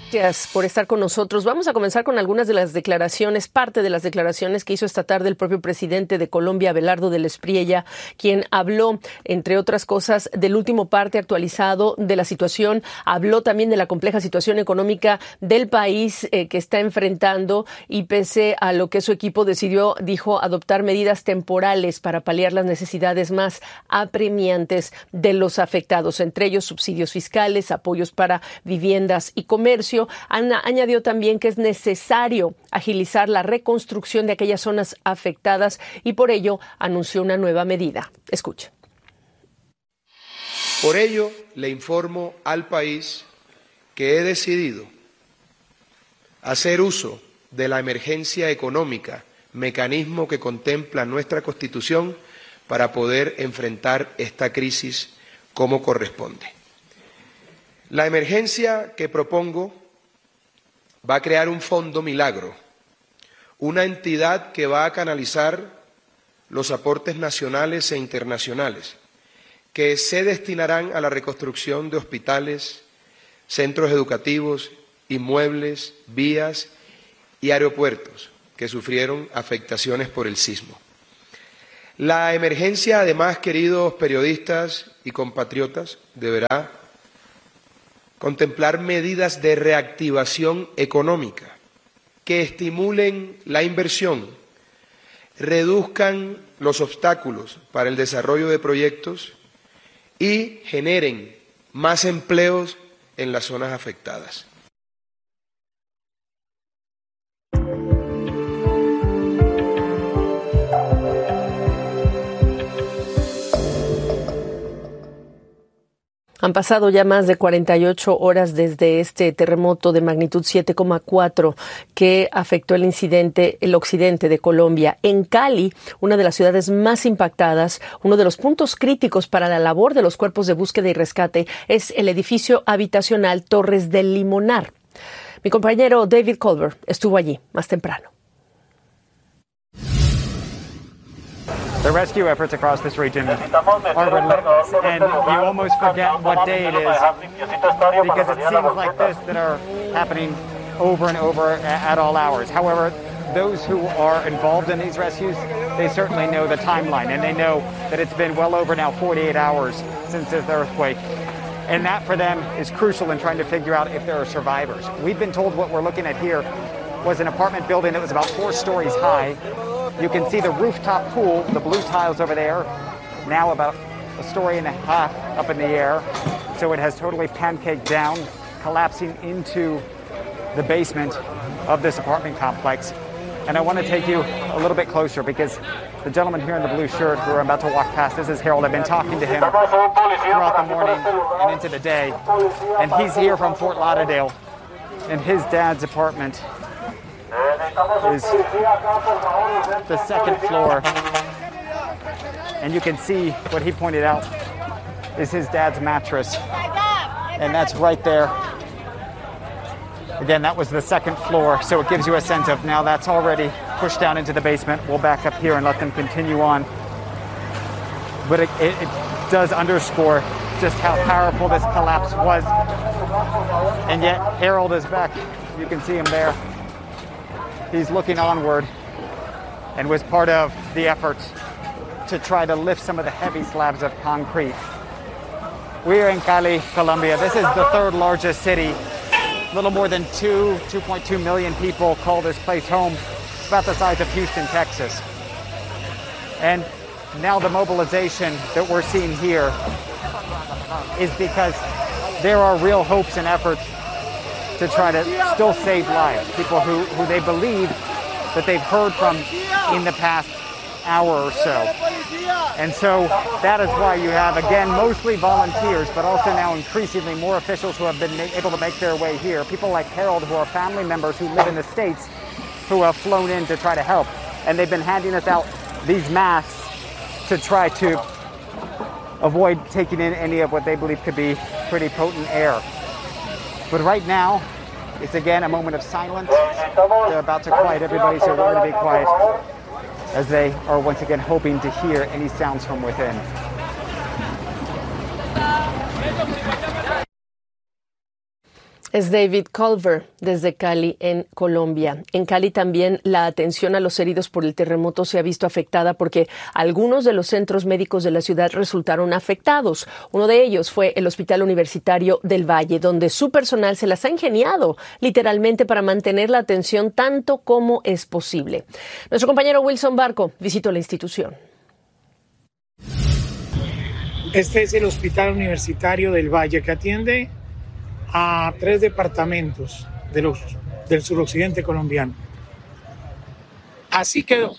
Gracias por estar con nosotros. Vamos a comenzar con algunas de las declaraciones, parte de las declaraciones que hizo esta tarde el propio presidente de Colombia, Abelardo del Espriella, quien habló, entre otras cosas, del último parte actualizado de la situación. Habló también de la compleja situación económica del país que está enfrentando y pese a lo que su equipo decidió, dijo, adoptar medidas temporales para paliar las necesidades más apremiantes de los afectados, entre ellos subsidios fiscales, apoyos para viviendas y comercio. Ana añadió también que es necesario agilizar la reconstrucción de aquellas zonas afectadas y por ello anunció una nueva medida. Escuche. Por ello, le informo al país que he decidido hacer uso de la emergencia económica, mecanismo que contempla nuestra Constitución, para poder enfrentar esta crisis como corresponde. La emergencia que propongo va a crear un fondo milagro, una entidad que va a canalizar los aportes nacionales e internacionales, que se destinarán a la reconstrucción de hospitales, centros educativos, inmuebles, vías y aeropuertos que sufrieron afectaciones por el sismo. La emergencia, además, queridos periodistas y compatriotas, deberá contemplar medidas de reactivación económica que estimulen la inversión, reduzcan los obstáculos para el desarrollo de proyectos y generen más empleos en las zonas afectadas. Han pasado ya más de 48 horas desde este terremoto de magnitud 7,4 que afectó el occidente de Colombia. En Cali, una de las ciudades más impactadas, uno de los puntos críticos para la labor de los cuerpos de búsqueda y rescate es el edificio habitacional Torres del Limonar. Mi compañero David Colbert estuvo allí más temprano. The rescue efforts across this region are relentless, and you almost forget what day it is because it seems like this that are happening over and over at all hours. However, those who are involved in these rescues, they certainly know the timeline, and they know that it's been well over now 48 hours since this earthquake. And that for them is crucial in trying to figure out if there are survivors. We've been told what we're looking at here was an apartment building that was about 4 stories high. You can see the rooftop pool, the blue tiles over there, now about 1.5 stories up in the air. So it has totally pancaked down, collapsing into the basement of this apartment complex. And I want to take you a little bit closer because the gentleman here in the blue shirt who I'm about to walk past, this is Harold. I've been talking to him throughout the morning and into the day. And he's here from Fort Lauderdale, and his dad's apartment is the second floor, and you can see what he pointed out is his dad's mattress, and that's right there. Again, that was the second floor, so it gives you a sense of now that's already pushed down into the basement. We'll back up here and let them continue on, but it does underscore just how powerful this collapse was. And yet Harold is back. You can see him there. He's looking onward and was part of the effort to try to lift some of the heavy slabs of concrete. We are in Cali, Colombia. This is the 3rd largest city. A little more than 2.2 million people call this place home. It's about the size of Houston, Texas. And now the mobilization that we're seeing here is because there are real hopes and efforts to try to still save lives, people who they believe that they've heard from in the past hour or so. And so that is why you have, again, mostly volunteers, but also now increasingly more officials who have been able to make their way here. People like Harold, who are family members who live in the States, who have flown in to try to help. And they've been handing us out these masks to try to avoid taking in any of what they believe could be pretty potent air. But right now, it's again a moment of silence. They're about to quiet everybody, so we're going to be quiet as they are once again hoping to hear any sounds from within. Es David Culver desde Cali, en Colombia. En Cali también la atención a los heridos por el terremoto se ha visto afectada porque algunos de los centros médicos de la ciudad resultaron afectados. Uno de ellos fue el Hospital Universitario del Valle, donde su personal se las ha ingeniado literalmente para mantener la atención tanto como es posible. Nuestro compañero Wilson Barco visitó la institución. Este es el Hospital Universitario del Valle, que atiende a 3 departamentos del suroccidente colombiano. Así quedó.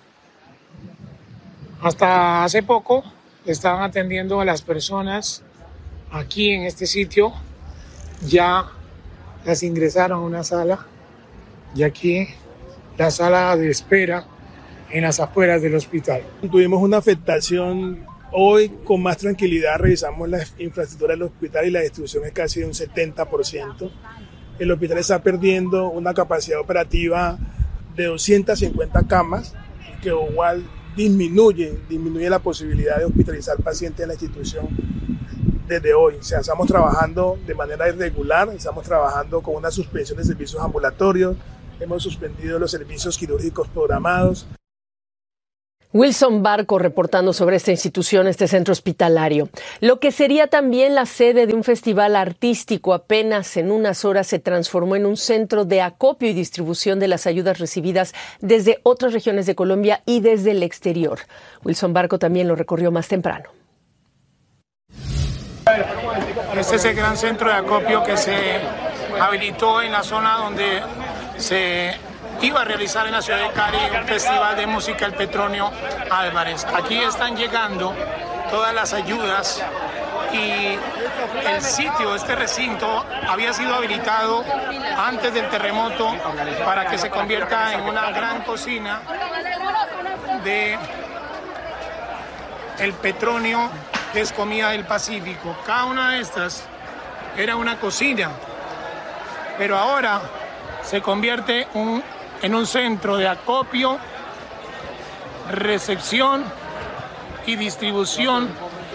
Hasta hace poco estaban atendiendo a las personas aquí en este sitio. Ya las ingresaron a una sala y aquí la sala de espera en las afueras del hospital. Tuvimos una afectación. Hoy, con más tranquilidad, revisamos la infraestructura del hospital y la distribución es casi de un 70%. El hospital está perdiendo una capacidad operativa de 250 camas, que igual disminuye la posibilidad de hospitalizar pacientes en la institución desde hoy. O sea, estamos trabajando de manera irregular, estamos trabajando con una suspensión de servicios ambulatorios, hemos suspendido los servicios quirúrgicos programados. Wilson Barco reportando sobre esta institución, este centro hospitalario. Lo que sería también la sede de un festival artístico apenas en unas horas se transformó en un centro de acopio y distribución de las ayudas recibidas desde otras regiones de Colombia y desde el exterior. Wilson Barco también lo recorrió más temprano. Este es el gran centro de acopio que se habilitó en la zona donde se iba a realizar en la ciudad de Cali un festival de música El Petronio Álvarez. Aquí están llegando todas las ayudas y el sitio, este recinto, había sido habilitado antes del terremoto para que se convierta en una gran cocina de El Petronio, que es comida del Pacífico. Cada una de estas era una cocina, pero ahora se convierte en un centro de acopio, recepción y distribución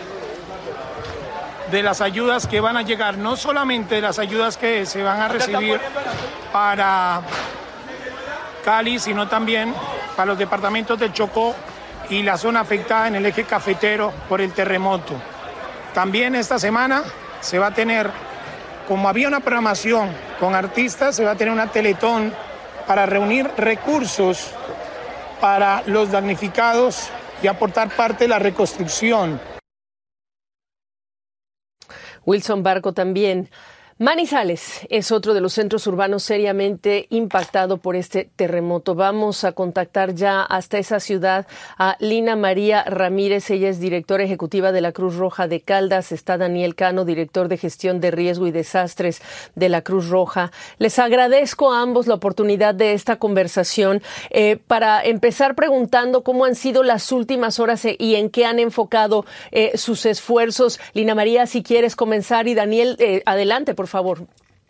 de las ayudas que van a llegar, no solamente las ayudas que se van a recibir para Cali, sino también para los departamentos del Chocó y la zona afectada en el eje cafetero por el terremoto. También esta semana se va a tener, como había una programación con artistas, se va a tener una teletón para reunir recursos para los damnificados y aportar parte de la reconstrucción. Wilson Barco también. Manizales es otro de los centros urbanos seriamente impactado por este terremoto. Vamos a contactar ya hasta esa ciudad a Lina María Ramírez. Ella es directora ejecutiva de la Cruz Roja de Caldas. Está Daniel Cano, director de gestión de riesgo y desastres de la Cruz Roja. Les agradezco a ambos la oportunidad de esta conversación para empezar preguntando cómo han sido las últimas horas y en qué han enfocado sus esfuerzos. Lina María, si quieres comenzar, y Daniel, adelante, por favor.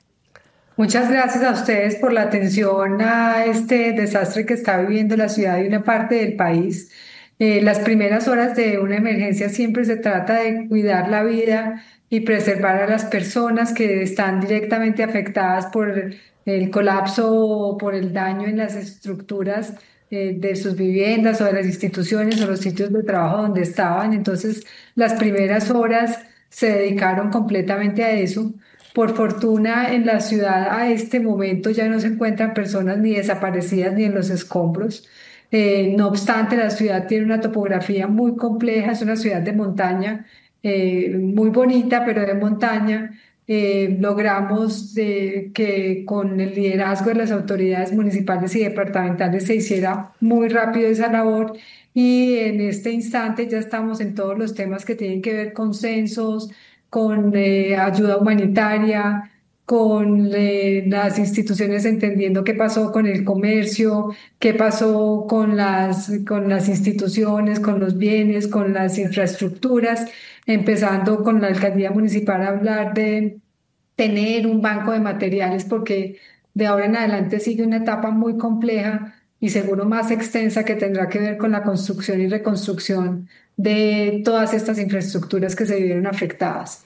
Muchas gracias a ustedes por la atención a este desastre que está viviendo la ciudad y una parte del país. Las primeras horas de una emergencia siempre se trata de cuidar la vida y preservar a las personas que están directamente afectadas por el colapso o por el daño en las estructuras de sus viviendas o de las instituciones o los sitios de trabajo donde estaban. Entonces, las primeras horas se dedicaron completamente a eso. Por fortuna, en la ciudad a este momento ya no se encuentran personas ni desaparecidas ni en los escombros. No obstante, la ciudad tiene una topografía muy compleja, es una ciudad de montaña, muy bonita, pero de montaña. Logramos que con el liderazgo de las autoridades municipales y departamentales se hiciera muy rápido esa labor, y en este instante ya estamos en todos los temas que tienen que ver con censos, con ayuda humanitaria, con las instituciones entendiendo qué pasó con el comercio, qué pasó con las instituciones, con los bienes, con las infraestructuras, empezando con la alcaldía municipal a hablar de tener un banco de materiales, porque de ahora en adelante sigue una etapa muy compleja y seguro más extensa que tendrá que ver con la construcción y reconstrucción de todas estas infraestructuras que se vieron afectadas.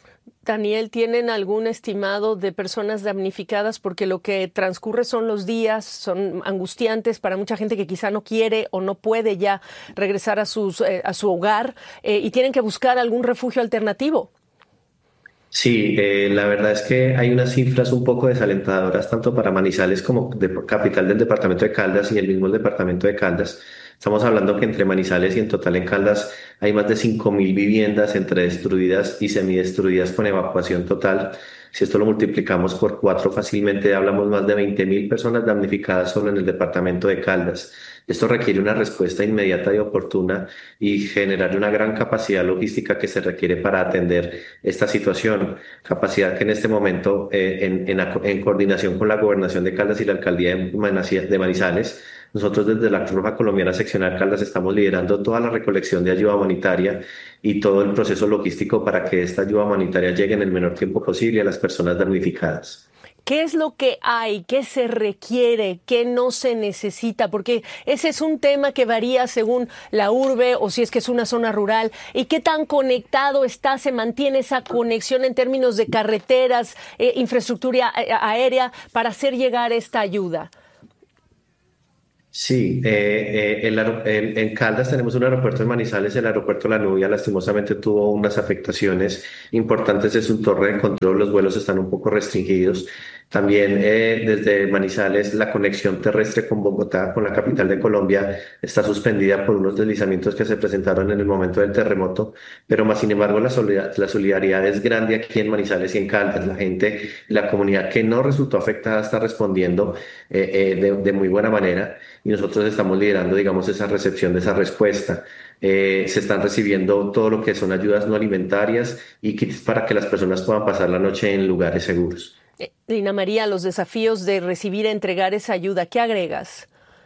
Daniel, ¿tienen algún estimado de personas damnificadas? Porque lo que transcurre son los días, son angustiantes para mucha gente que quizá no quiere o no puede ya regresar a su hogar y tienen que buscar algún refugio alternativo. Sí, la verdad es que hay unas cifras un poco desalentadoras tanto para Manizales como de capital del departamento de Caldas y el mismo departamento de Caldas. Estamos hablando que entre Manizales y en total en Caldas hay más de 5.000 viviendas entre destruidas y semidestruidas con evacuación total. Si esto lo multiplicamos por 4 fácilmente hablamos más de 20.000 personas damnificadas solo en el departamento de Caldas. Esto requiere una respuesta inmediata y oportuna y generar una gran capacidad logística que se requiere para atender esta situación. Capacidad que en este momento, en coordinación con la Gobernación de Caldas y la Alcaldía de Manizales, nosotros desde la Cruz Roja Colombiana Seccional Caldas estamos liderando toda la recolección de ayuda humanitaria y todo el proceso logístico para que esta ayuda humanitaria llegue en el menor tiempo posible a las personas damnificadas. ¿Qué es lo que hay? ¿Qué se requiere? ¿Qué no se necesita? Porque ese es un tema que varía según la urbe o si es que es una zona rural. ¿Y qué tan conectado está, se mantiene esa conexión en términos de carreteras, infraestructura aérea para hacer llegar esta ayuda? Sí, en Caldas tenemos un aeropuerto en Manizales, el aeropuerto La Nubia lastimosamente tuvo unas afectaciones importantes de su torre de control, los vuelos están un poco restringidos. También desde Manizales la conexión terrestre con Bogotá, con la capital de Colombia, está suspendida por unos deslizamientos que se presentaron en el momento del terremoto, pero más sin embargo la solidaridad es grande aquí en Manizales y en Caldas. La gente, la comunidad que no resultó afectada está respondiendo de muy buena manera y nosotros estamos liderando, digamos, esa recepción de esa respuesta. Se están recibiendo todo lo que son ayudas no alimentarias y kits para que las personas puedan pasar la noche en lugares seguros. Lina María, los desafíos de recibir e entregar esa ayuda, ¿qué agregas?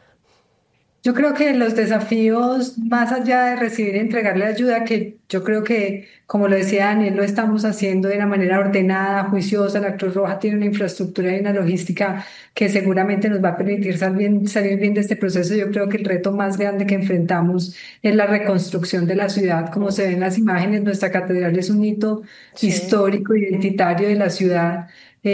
Yo creo que los desafíos, más allá de recibir y entregarle ayuda, que yo creo que, como lo decía Daniel, lo estamos haciendo de una manera ordenada, juiciosa. La Cruz Roja tiene una infraestructura y una logística que seguramente nos va a permitir salir bien de este proceso. Yo creo que el reto más grande que enfrentamos es la reconstrucción de la ciudad. Como se ven en las imágenes, nuestra catedral es un hito histórico, identitario de la ciudad,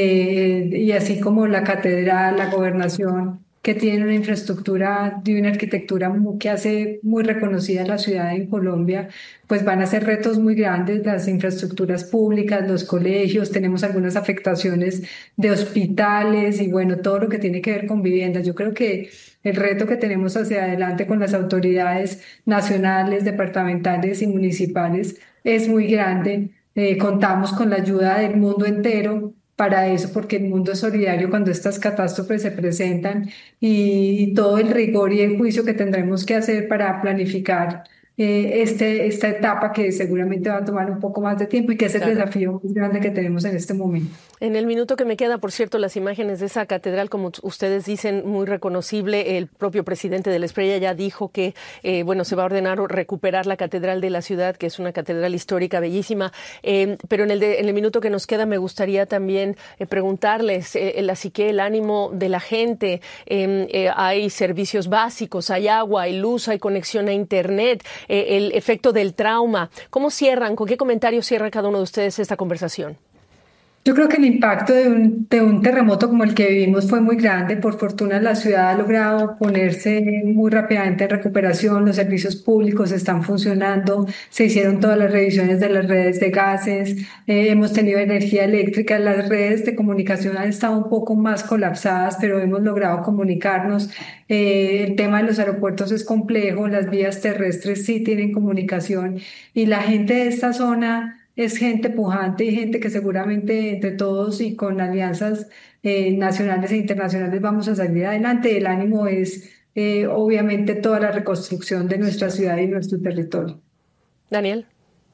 y así como la catedral, la gobernación, que tiene una infraestructura de una arquitectura que hace muy reconocida la ciudad en Colombia, pues van a ser retos muy grandes, las infraestructuras públicas, los colegios, tenemos algunas afectaciones de hospitales y bueno, todo lo que tiene que ver con viviendas. Yo creo que el reto que tenemos hacia adelante con las autoridades nacionales, departamentales y municipales es muy grande. Contamos con la ayuda del mundo entero para eso, porque el mundo es solidario cuando estas catástrofes se presentan y todo el rigor y el juicio que tendremos que hacer para planificar esta etapa que seguramente va a tomar un poco más de tiempo y que es el desafío más grande que tenemos en este momento. En el minuto que me queda, por cierto, las imágenes de esa catedral, como ustedes dicen, muy reconocible. El propio presidente de la Espriella ya dijo que se va a ordenar recuperar la catedral de la ciudad, que es una catedral histórica bellísima. Pero en el minuto que nos queda me gustaría también preguntarles la psique, el ánimo de la gente. Hay servicios básicos, hay agua, hay luz, hay conexión a internet. El efecto del trauma. ¿Cómo cierran? ¿Con qué comentario cierra cada uno de ustedes esta conversación? Yo creo que el impacto de un terremoto como el que vivimos fue muy grande. Por fortuna, la ciudad ha logrado ponerse muy rápidamente en recuperación. Los servicios públicos están funcionando. Se hicieron todas las revisiones de las redes de gases. Hemos tenido energía eléctrica. Las redes de comunicación han estado un poco más colapsadas, pero hemos logrado comunicarnos. El tema de los aeropuertos es complejo. Las vías terrestres sí tienen comunicación. Y la gente de esta zona es gente pujante y gente que seguramente entre todos y con alianzas nacionales e internacionales vamos a salir adelante. El ánimo es obviamente toda la reconstrucción de nuestra ciudad y nuestro territorio. Daniel.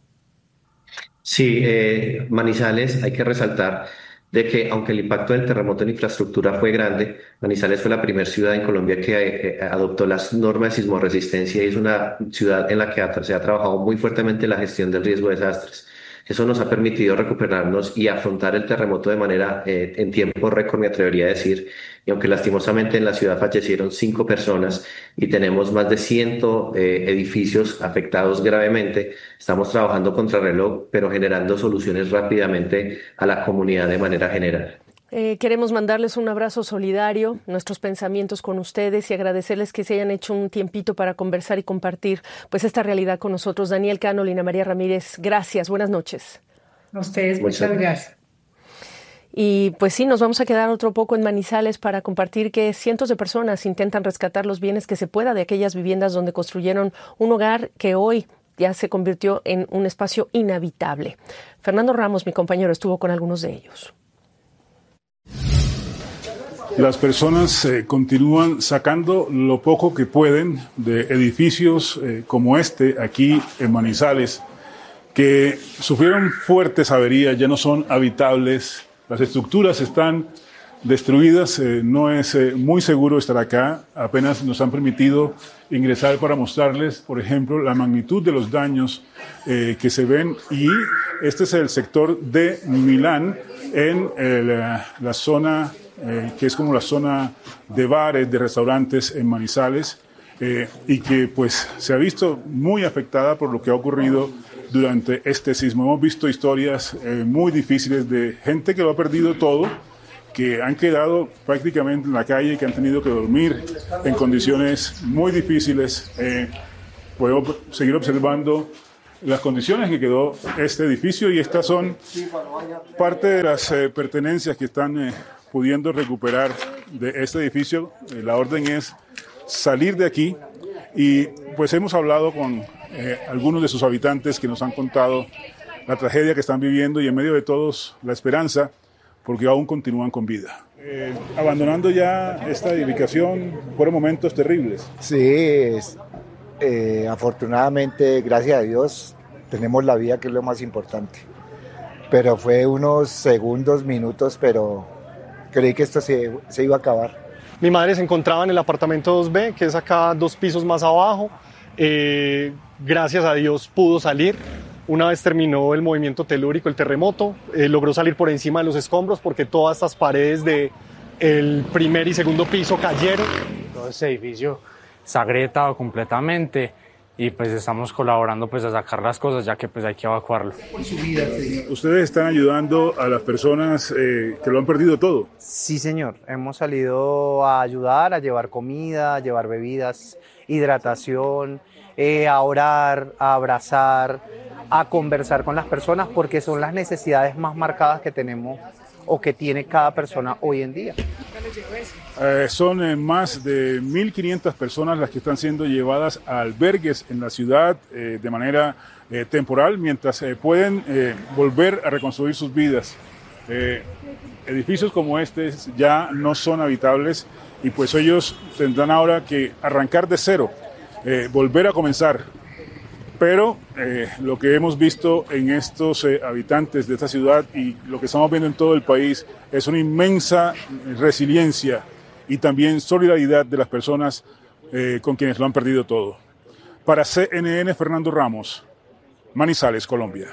Sí, Manizales, hay que resaltar de que aunque el impacto del terremoto en infraestructura fue grande, Manizales fue la primera ciudad en Colombia que adoptó las normas de sismorresistencia y es una ciudad en la que se ha trabajado muy fuertemente la gestión del riesgo de desastres. Eso nos ha permitido recuperarnos y afrontar el terremoto de manera en tiempo récord, me atrevería a decir. Y aunque lastimosamente en la ciudad fallecieron 5 personas y tenemos más de 100 edificios afectados gravemente, estamos trabajando contra reloj, pero generando soluciones rápidamente a la comunidad de manera general. Queremos mandarles un abrazo solidario, nuestros pensamientos con ustedes y agradecerles que se hayan hecho un tiempito para conversar y compartir pues esta realidad con nosotros. Daniel Cano, Lina María Ramírez, gracias, buenas noches. A ustedes, muchas gracias. Y pues sí, nos vamos a quedar otro poco en Manizales para compartir que cientos de personas intentan rescatar los bienes que se pueda de aquellas viviendas donde construyeron un hogar que hoy ya se convirtió en un espacio inhabitable. Fernando Ramos, mi compañero, estuvo con algunos de ellos. Las personas continúan sacando lo poco que pueden de edificios como este aquí en Manizales, que sufrieron fuertes averías, ya no son habitables, las estructuras están destruidas, no es muy seguro estar acá, apenas nos han permitido ingresar para mostrarles, por ejemplo, la magnitud de los daños que se ven, y este es el sector de Milán, en la zona que es como la zona de bares, de restaurantes en Manizales, y que pues se ha visto muy afectada por lo que ha ocurrido durante este sismo. Hemos visto historias muy difíciles de gente que lo ha perdido todo, que han quedado prácticamente en la calle, que han tenido que dormir en condiciones muy difíciles. Podemos seguir observando las condiciones que quedó este edificio, y estas son parte de las pertenencias que están pudiendo recuperar de este edificio. La orden es salir de aquí, y pues hemos hablado con algunos de sus habitantes que nos han contado la tragedia que están viviendo, y en medio de todos la esperanza, porque aún continúan con vida. Abandonando ya esta edificación, fueron momentos terribles. Sí, afortunadamente, gracias a Dios, tenemos la vida, que es lo más importante. Pero fue unos segundos, minutos, pero creí que esto se iba a acabar. Mi madre se encontraba en el apartamento 2B, que es acá 2 pisos más abajo. Gracias a Dios pudo salir. Una vez terminó el movimiento telúrico, el terremoto, logró salir por encima de los escombros, porque todas estas paredes del primer y segundo piso cayeron. Todo ese edificio está agrietado completamente, y pues estamos colaborando pues a sacar las cosas, ya que pues hay que evacuarlo. Ustedes están ayudando a las personas que lo han perdido todo. Sí, señor. Hemos salido a ayudar, a llevar comida, a llevar bebidas, hidratación, a orar, a abrazar, a conversar con las personas, porque son las necesidades más marcadas que tenemos o que tiene cada persona hoy en día. Son más de 1.500 personas las que están siendo llevadas a albergues en la ciudad de manera temporal, mientras pueden volver a reconstruir sus vidas. Edificios como este ya no son habitables, y pues ellos tendrán ahora que arrancar de cero, volver a comenzar. Pero lo que hemos visto en estos habitantes de esta ciudad, y lo que estamos viendo en todo el país, es una inmensa resiliencia y también solidaridad de las personas con quienes lo han perdido todo. Para CNN, Fernando Ramos, Manizales, Colombia.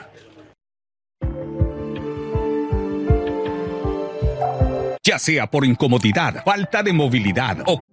Ya sea por incomodidad, falta de movilidad o